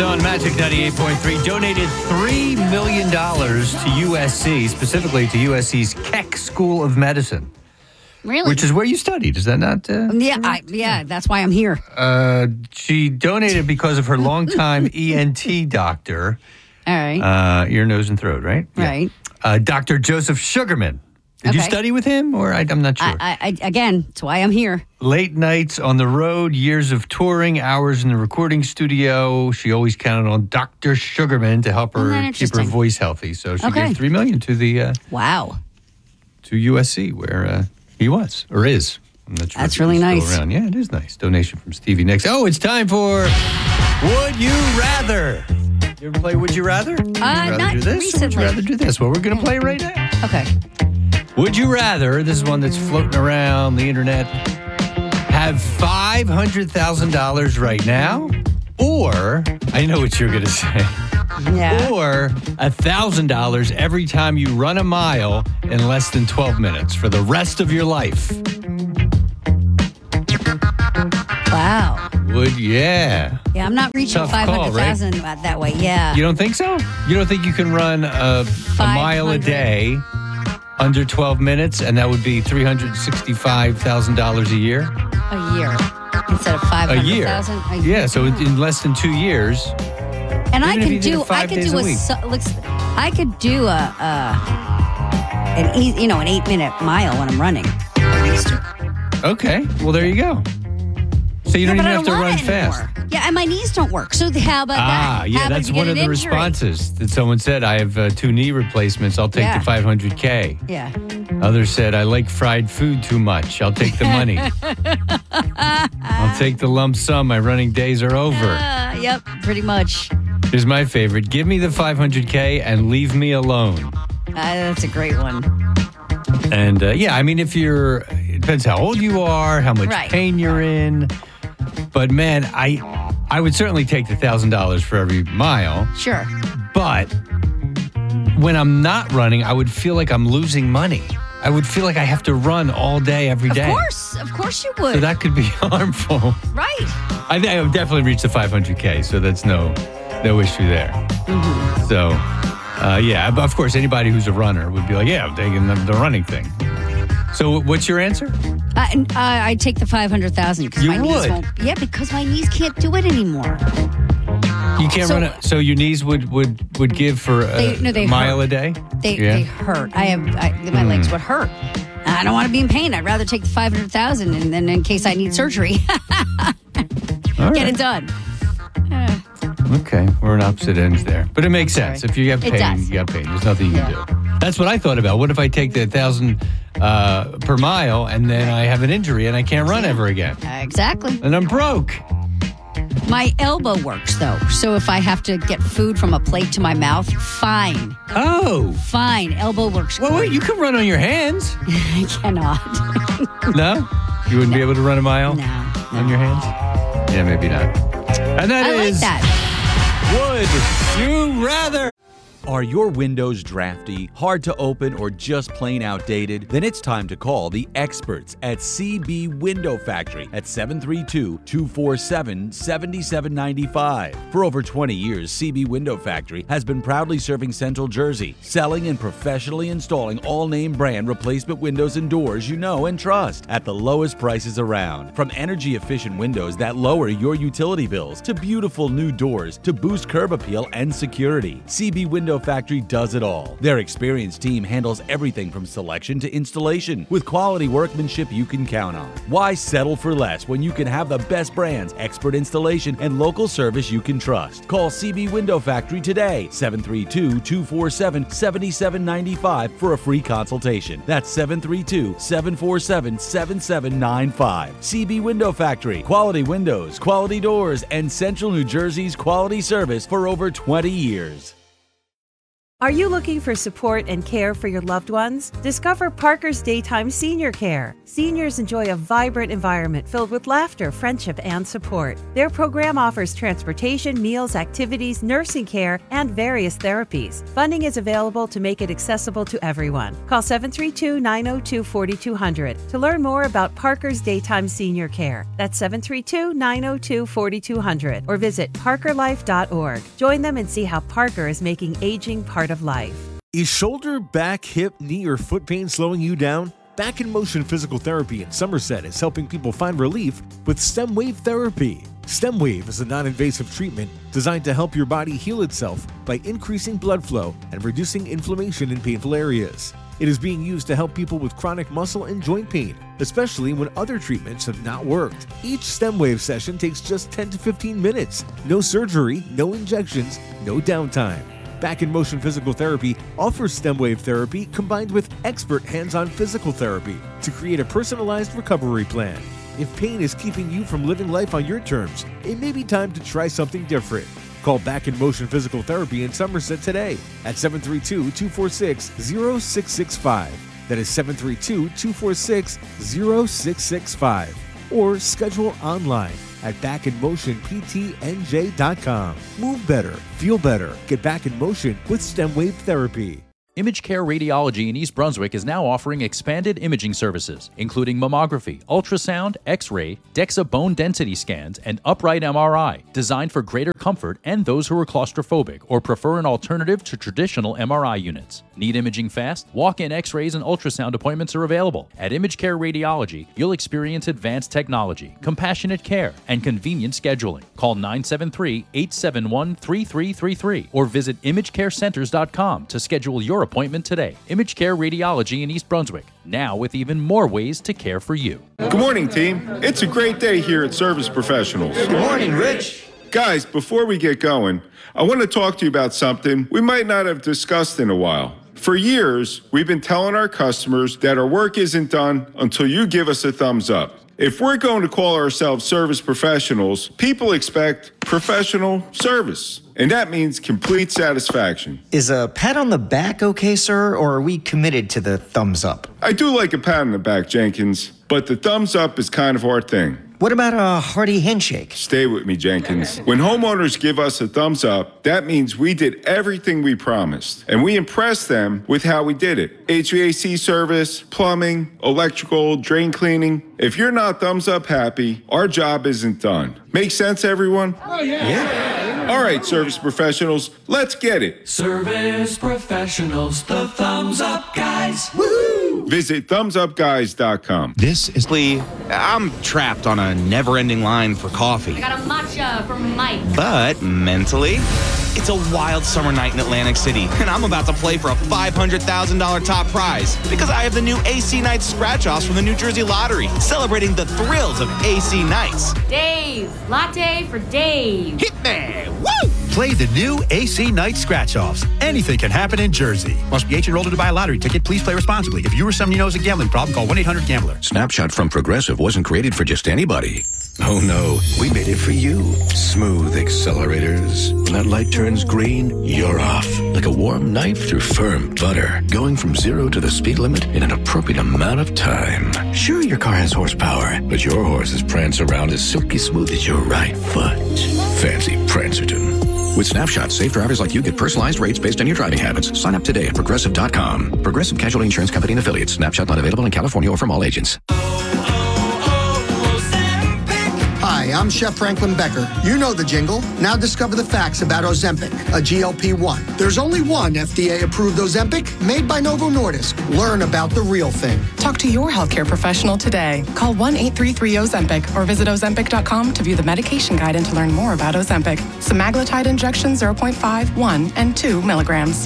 on Magic 98.3 donated $3 million to USC, specifically to USC's Keck School of Medicine. Really? Which is where you studied. Is that not? Yeah, that's why I'm here. She donated because of her longtime ENT doctor. All right. Ear, nose, and throat, right? Right. Yeah. Dr. Joseph Sugarman. Did you study with him, or I'm not sure? Again, that's why I'm here. Late nights on the road, years of touring, hours in the recording studio. She always counted on Dr. Sugarman to help her keep her voice healthy. So she gave $3 million to the to USC, where he was or is. I'm not sure. That's really nice. Around. Yeah, it is nice. Donation from Stevie Nicks. Oh, it's time for Would You Rather. You ever play Would You Rather? Would you rather not do this? recently. Or would you rather do this? Well, we're going to play right now. Okay. Would you rather, this is one that's floating around the internet, have $500,000 right now, or, I know what you're going to say, or $1,000 every time you run a mile in less than 12 minutes for the rest of your life? Wow. Yeah, I'm not reaching Tough call, 500,000 that way. Yeah. You don't think so? You don't think you can run a mile a day under 12 minutes, and that would be $365,000 a year? A year instead of 500,000 a year. Yeah, so in less than 2 years. And I Even if could you did do it 5 days a week. I could do an 8-minute mile when I'm running. Okay, well there you go. So you don't even have to run fast. Yeah, and my knees don't work. So how about that? Yeah, that's one of the responses that someone said. I have 2 knee replacements. I'll take the $500K. Yeah. Others said, I like fried food too much. I'll take the money. I'll take the lump sum. My running days are over. Yep, pretty much. Here's my favorite. Give me the $500K and leave me alone. That's a great one. And I mean, it depends how old you are, how much pain you're in. But man, I would certainly take the $1,000 for every mile. Sure. But when I'm not running, I would feel like I'm losing money. I would feel like I have to run all day, every day. Of course you would. So that could be harmful. Right. I think I would definitely reach the $500K, so that's no issue there. Mm-hmm. So, but of course, anybody who's a runner would be like, I'm taking the running thing. So what's your answer? I'd take the 500,000 because my knees won't. Yeah, because my knees can't do it anymore. You can't run it. So your knees would give for a mile hurt. A day? They hurt. My legs would hurt. I don't want to be in pain. I'd rather take the 500,000 and then in case I need surgery, get it done. Okay, we're on opposite ends there. But it makes sense. If you have pain, you got pain. There's nothing you can do. That's what I thought about. What if I take the 1,000 per mile and then I have an injury and I can't run ever again? Exactly. And I'm broke. My elbow works, though. So if I have to get food from a plate to my mouth, fine. Oh. Fine. Elbow works Well, wait, you can run on your hands. I cannot. No? You wouldn't be able to run a mile on your hands? Yeah, maybe not. And that is... like that. Would you rather? Are your windows drafty, hard to open, or just plain outdated? Then it's time to call the experts at CB Window Factory at 732-247-7795. For over 20 years, CB Window Factory has been proudly serving Central Jersey, selling and professionally installing all name brand replacement windows and doors you know and trust at the lowest prices around. From energy-efficient windows that lower your utility bills to beautiful new doors to boost curb appeal and security, CB Window Factory does it all. Their experienced team handles everything from selection to installation with quality workmanship you can count on. Why settle for less when you can have the best brands, expert installation, and local service you can trust? Call CB Window Factory today, 732-247-7795 for a free consultation. That's 732-747-7795. CB Window Factory. Quality windows, quality doors, and Central New Jersey's quality service for over 20 years. Are you looking for support and care for your loved ones? Discover Parker's Daytime Senior Care. Seniors enjoy a vibrant environment filled with laughter, friendship, and support. Their program offers transportation, meals, activities, nursing care, and various therapies. Funding is available to make it accessible to everyone. Call 732-902-4200 to learn more about Parker's Daytime Senior Care. That's 732-902-4200 or visit parkerlife.org. Join them and see how Parker is making aging part of life. Is shoulder, back, hip, knee, or foot pain slowing you down? Back in Motion Physical Therapy in Somerset is helping people find relief with STEM Wave Therapy. STEM Wave is a non-invasive treatment designed to help your body heal itself by increasing blood flow and reducing inflammation in painful areas. It is being used to help people with chronic muscle and joint pain, especially when other treatments have not worked. Each STEM Wave session takes just 10 to 15 minutes. No surgery, no injections, no downtime. Back in Motion Physical Therapy offers STEM Wave therapy combined with expert hands-on physical therapy to create a personalized recovery plan. If pain is keeping you from living life on your terms, it may be time to try something different. Call Back in Motion Physical Therapy in Somerset today at 732-246-0665. That is 732-246-0665. Or schedule online at backinmotionptnj.com. Move better, feel better, get back in motion with STEM Wave Therapy. Image Care Radiology in East Brunswick is now offering expanded imaging services, including mammography, ultrasound, X-ray, DEXA bone density scans, and upright MRI, designed for greater comfort and those who are claustrophobic or prefer an alternative to traditional MRI units. Need imaging fast? Walk-in X-rays and ultrasound appointments are available. At Image Care Radiology, you'll experience advanced technology, compassionate care, and convenient scheduling. Call 973-871-3333 or visit imagecarecenters.com to schedule your appointment today. Image Care Radiology in East Brunswick, now with even more ways to care for you. Good morning, team. It's a great day here at Service Professionals. Good morning, Rich. Guys, before we get going, I want to talk to you about something we might not have discussed in a while. For years, we've been telling our customers that our work isn't done until you give us a thumbs up. If we're going to call ourselves service professionals, people expect professional service, and that means complete satisfaction. Is a pat on the back okay, sir, or are we committed to the thumbs up? I do like a pat on the back, Jenkins, but the thumbs up is kind of our thing. What about a hearty handshake? Stay with me, Jenkins. When homeowners give us a thumbs up, that means we did everything we promised, and we impressed them with how we did it. HVAC service, plumbing, electrical, drain cleaning. If you're not thumbs up happy, our job isn't done. Make sense, everyone? Oh, yeah. All right, service professionals, let's get it. Service professionals, the thumbs up guys. Woo! Visit thumbsupguys.com. This is Lee. I'm trapped on a never-ending line for coffee. I got a matcha from Mike. But mentally, it's a wild summer night in Atlantic City, and I'm about to play for a $500,000 top prize because I have the new AC Nights scratch-offs from the New Jersey Lottery, celebrating the thrills of AC Nights. Dave. Latte for Dave. Hit me! Woo! Play the new AC Night Scratch-Offs. Anything can happen in Jersey. Must be 18 years old to buy a lottery ticket. Please play responsibly. If you or someone you know has a gambling problem, call 1-800-GAMBLER. Snapshot from Progressive wasn't created for just anybody. Oh no, we made it for you. Smooth accelerators. When that light turns green, you're off. Like a warm knife through firm butter. Going from 0 to the speed limit in an appropriate amount of time. Sure, your car has horsepower, but your horses prance around as silky smooth as your right foot. Fancy Prancerton. With Snapshot, safe drivers like you get personalized rates based on your driving habits. Sign up today at Progressive.com. Progressive Casualty Insurance Company and Affiliates. Snapshot not available in California or from all agents. Hi, I'm Chef Franklin Becker. You know the jingle. Now discover the facts about Ozempic, a GLP-1. There's only one FDA-approved Ozempic made by Novo Nordisk. Learn about the real thing. Talk to your healthcare professional today. Call 1-833-OZEMPIC or visit Ozempic.com to view the medication guide and to learn more about Ozempic. Semaglutide injection 0.5, 1, and 2 milligrams.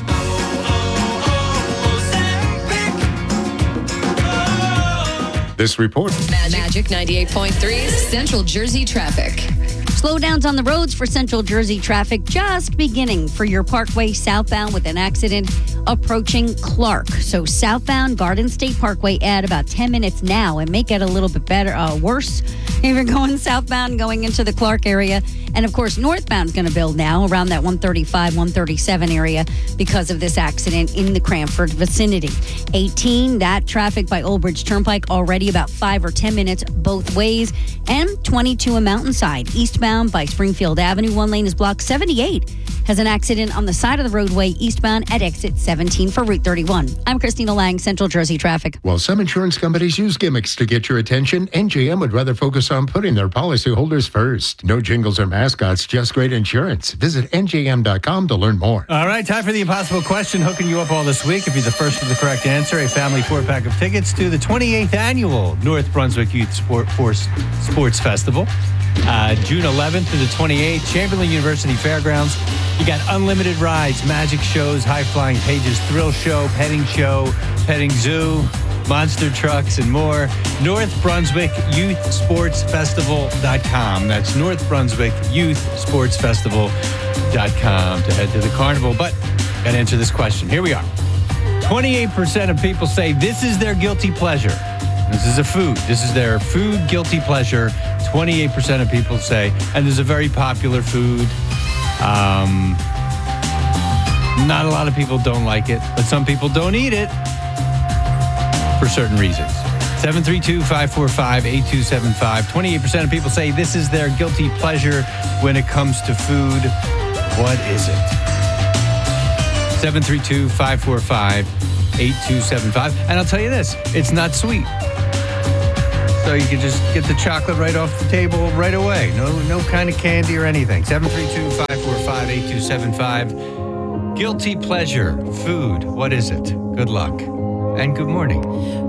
This report. Magic 98.3 Central Jersey traffic. Slowdowns on the roads for Central Jersey traffic just beginning for your Parkway southbound with an accident approaching Clark. So southbound Garden State Parkway at about 10 minutes now. It may get a little bit better, worse if you're going southbound going into the Clark area. And of course, northbound is going to build now around that 135, 137 area because of this accident in the Cranford vicinity. 18, that traffic by Old Bridge Turnpike already about 5 or 10 minutes both ways. And 22 a Mountainside, eastbound by Springfield Avenue. One lane is blocked. 78 has an accident on the side of the roadway eastbound at exit 17 for Route 31. I'm Christina Lang, Central Jersey Traffic. While some insurance companies use gimmicks to get your attention, NJM would rather focus on putting their policyholders first. No jingles or mascots, just great insurance. Visit NJM.com to learn more. All right, time for the impossible question, hooking you up all this week. If you're the first with the correct answer, a family 4-pack of tickets to the 28th annual North Brunswick Youth Sports Festival. June 11th to the 28th, Chamberlain University Fairgrounds. You got unlimited rides, magic shows, high-flying pages, thrill show, petting zoo, monster trucks, and more. North Brunswick Youth Sports Festival.com. That's North Brunswick Youth Sports Festival.com to head to the carnival. But got to answer this question. Here we are. 28% of people say this is their guilty pleasure. This is a food. This is their food guilty pleasure. 28% of people say, and there's a very popular food. Not a lot of people don't like it, but some people don't eat it for certain reasons. 732-545-8275. 28% of people say this is their guilty pleasure when it comes to food. What is it? 732-545-8275. And I'll tell you this, it's not sweet. So you can just get the chocolate right off the table right away. No kind of candy or anything. 732-545-8275. Guilty pleasure, food. What is it? Good luck and good morning.